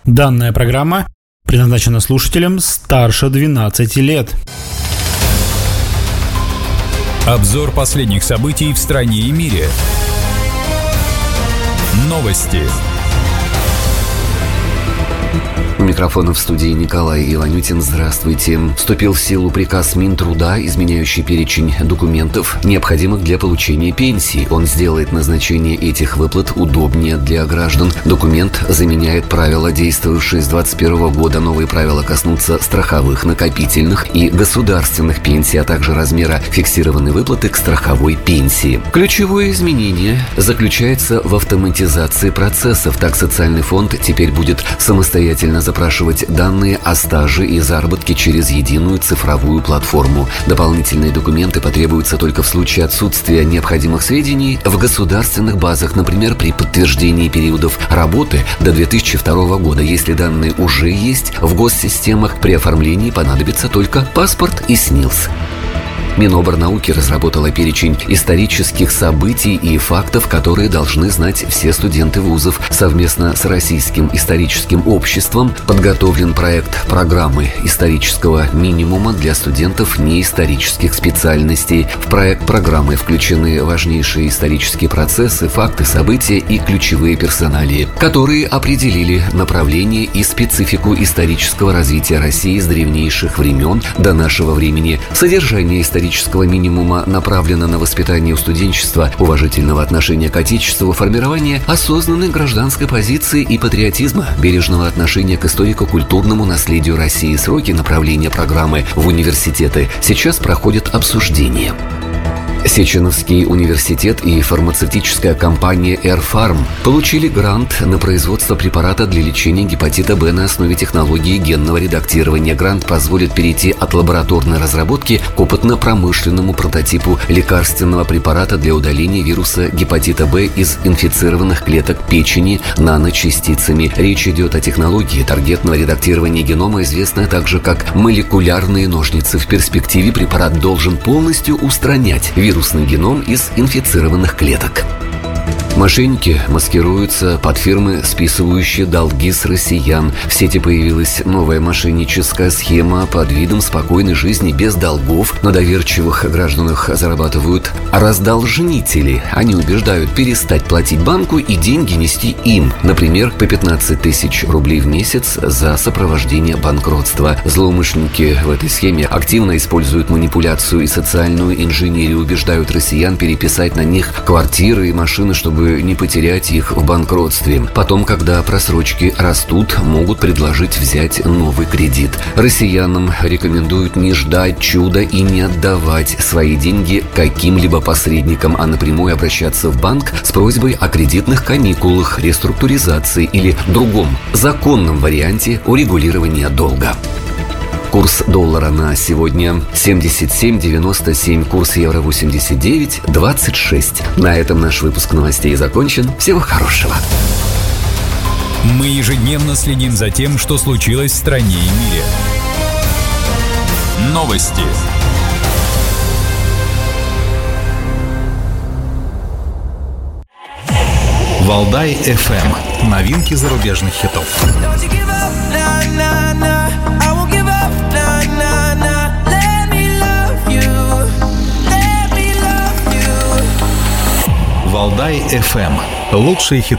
Данная программа предназначена слушателям старше 12 лет. Обзор последних событий в стране и мире. Новости. У микрофона в студии Николай Иванютин. Здравствуйте. Вступил в силу приказ Минтруда, изменяющий перечень документов, необходимых для получения пенсии. Он сделает назначение этих выплат удобнее для граждан. Документ заменяет правила, действующие с 2021 года. Новые правила коснутся страховых, накопительных и государственных пенсий, а также размера фиксированной выплаты к страховой пенсии. Ключевое изменение заключается в автоматизации процессов. Так, социальный фонд теперь будет самостоятельно запрашивать данные о стаже и заработке через единую цифровую платформу. Дополнительные документы потребуются только в случае отсутствия необходимых сведений в государственных базах, например, при подтверждении периодов работы до 2002 года. Если данные уже есть в госсистемах, при оформлении понадобится только паспорт и СНИЛС. Миноборнауки разработала перечень исторических событий и фактов, которые должны знать все студенты вузов. Совместно с Российским историческим обществом подготовлен проект программы исторического минимума для студентов неисторических специальностей. В проект программы включены важнейшие исторические процессы, факты, события и ключевые персоналии, которые определили направление и специфику исторического развития России с древнейших времен до нашего времени. Содержание исторического минимума направлено на воспитание у студенчества уважительного отношения к Отечеству, формирование осознанной гражданской позиции и патриотизма, бережного отношения к историко-культурному наследию России. Сроки направления программы в университеты сейчас проходят обсуждение. Сеченовский университет и фармацевтическая компания «Эрфарм» получили грант на производство препарата для лечения гепатита Б на основе технологии генного редактирования. Грант позволит перейти от лабораторной разработки к опытно-промышленному прототипу лекарственного препарата для удаления вируса гепатита Б из инфицированных клеток печени наночастицами. Речь идет о технологии таргетного редактирования генома, известной также как молекулярные ножницы. В перспективе препарат должен полностью устранять вирусный геном из инфицированных клеток. Мошенники маскируются под фирмы, списывающие долги с россиян. В сети появилась новая мошенническая схема под видом спокойной жизни без долгов. На доверчивых гражданах зарабатывают раздолжнители. Они убеждают перестать платить банку и деньги нести им. Например, по 15 тысяч рублей в месяц за сопровождение банкротства. Злоумышленники в этой схеме активно используют манипуляцию и социальную инженерию. Убеждают россиян переписать на них квартиры и машины, чтобы не потерять их в банкротстве. Потом, когда просрочки растут, могут предложить взять новый кредит. Россиянам рекомендуют не ждать чуда и не отдавать свои деньги каким-либо посредникам, а напрямую обращаться в банк с просьбой о кредитных каникулах, реструктуризации или другом законном варианте урегулирования долга. Курс доллара на сегодня 77.97, курс евро 89.26. На этом наш выпуск новостей закончен. Всего хорошего. Мы ежедневно следим за тем, что случилось в стране и мире. Новости. Валдай FM. Новинки зарубежных хитов. Валдай FM. Лучшие хиты